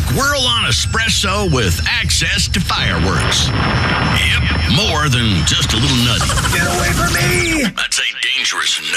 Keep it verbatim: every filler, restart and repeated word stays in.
Squirrel on espresso with access to fireworks. Yep, more than just a little nutty. Get away from me! That's a dangerous nut.